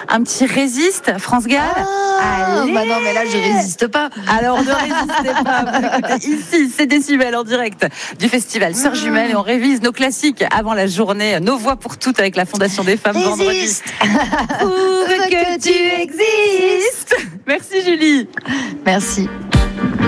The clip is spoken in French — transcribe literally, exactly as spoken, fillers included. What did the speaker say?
un petit résiste, France Gall. Ah, Allez. bah non, mais là, je résiste pas. Alors, ne résistez pas. Vous écoutez ici, c'est Décibel en direct du festival Sœurs Jumelles et on révise nos classiques avant la journée Nos Voix pour Toutes avec la Fondation des Femmes vendredi. Résiste. Prouve que tu existes. Merci Julie. Merci.